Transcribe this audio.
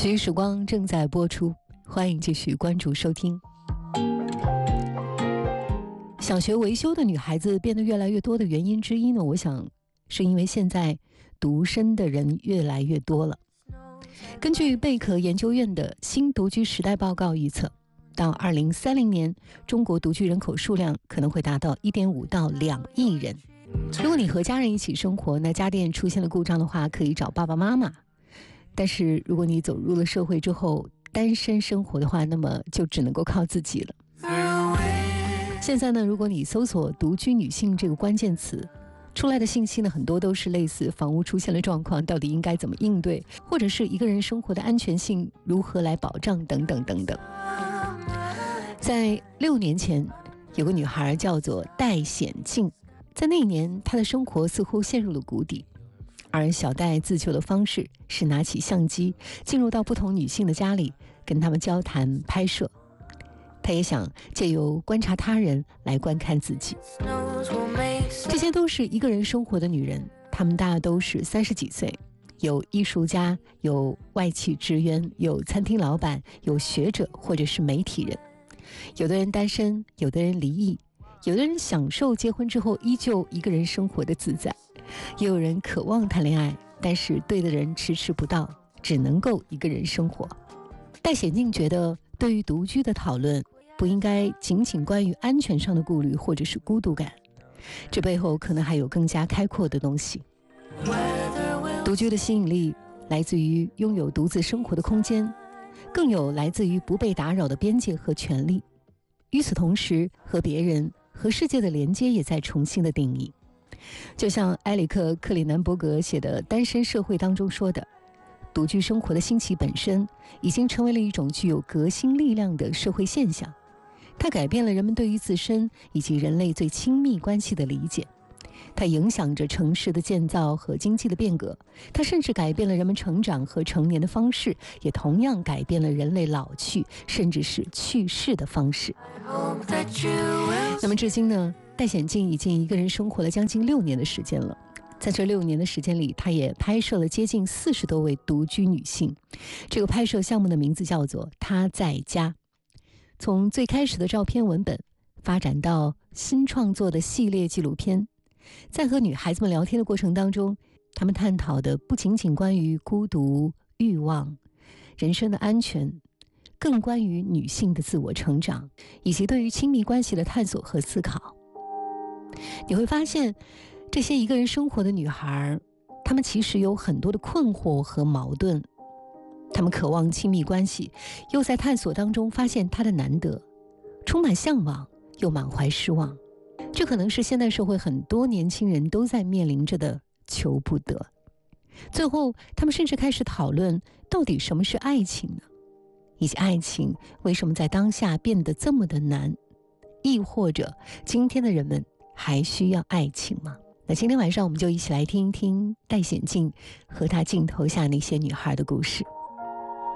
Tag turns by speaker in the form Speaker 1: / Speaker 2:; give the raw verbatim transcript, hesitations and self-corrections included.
Speaker 1: 学习时光正在播出，欢迎继续关注收听。想学维修的女孩子变得越来越多的原因之一呢，我想是因为现在独身的人越来越多了。根据贝壳研究院的新独居时代报告预测，到二零三零年，中国独居人口数量可能会达到一点五到两亿人。如果你和家人一起生活，那家电出现了故障的话，可以找爸爸妈妈。但是如果你走入了社会之后，单身生活的话，那么就只能够靠自己了。现在呢，如果你搜索独居女性这个关键词，出来的信息呢，很多都是类似房屋出现了状况，到底应该怎么应对，或者是一个人生活的安全性如何来保障等等等等。在六年前，有个女孩叫做戴显静，在那一年她的生活似乎陷入了谷底，而小戴自救的方式是拿起相机进入到不同女性的家里，跟她们交谈拍摄。他也想借由观察他人来观看自己。这些都是一个人生活的女人，她们大都是三十几岁，有艺术家，有外企职员，有餐厅老板，有学者或者是媒体人。有的人单身，有的人离异，有的人享受结婚之后依旧一个人生活的自在，也有人渴望谈恋爱，但是对的人迟迟不到，只能够一个人生活。戴显静觉得，对于独居的讨论不应该仅仅关于安全上的顾虑或者是孤独感，这背后可能还有更加开阔的东西。独居的吸引力来自于拥有独自生活的空间，更有来自于不被打扰的边界和权利。与此同时，和别人和世界的连接也在重新的定义。就像埃里克·克里南伯格写的《单身社会》当中说的，独居生活的兴起本身已经成为了一种具有革新力量的社会现象，它改变了人们对于自身以及人类最亲密关系的理解，它影响着城市的建造和经济的变革，它甚至改变了人们成长和成年的方式，也同样改变了人类老去甚至是去世的方式。那么至今呢，戴显静已经一个人生活了将近六年的时间了。在这六年的时间里，他也拍摄了接近四十多位独居女性。这个拍摄项目的名字叫做《她在家》。从最开始的照片文本发展到新创作的系列纪录片，在和女孩子们聊天的过程当中，他们探讨的不仅仅关于孤独、欲望、人生的安全，更关于女性的自我成长，以及对于亲密关系的探索和思考。你会发现，这些一个人生活的女孩，她们其实有很多的困惑和矛盾。她们渴望亲密关系，又在探索当中发现它的难得，充满向往，又满怀失望。这可能是现代社会很多年轻人都在面临着的求不得。最后，他们甚至开始讨论，到底什么是爱情呢？以及爱情为什么在当下变得这么的难？亦或者，今天的人们还需要爱情吗？那今天晚上我们就一起来听一听戴显静和她镜头下那些女孩的故事。